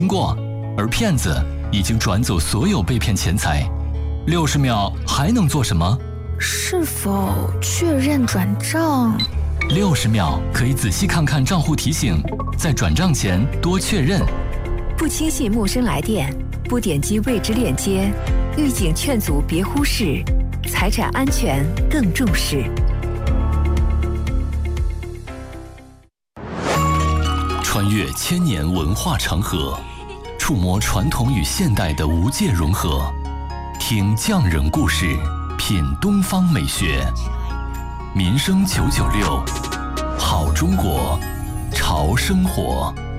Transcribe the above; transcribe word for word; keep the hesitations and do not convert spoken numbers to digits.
过，而骗子已经转走所有被骗钱财。六十秒还能做什么？ 是否确认转账？ 六十秒可以仔细看看账户提醒，在转账前多确认。 不轻信陌生来电，不点击未知链接，预警劝阻别忽视，财产安全更重视。 穿越千年文化长河，触摸传统与现代的无界融合，听匠人故事，品东方美学。民生九九六，好中国，潮生活。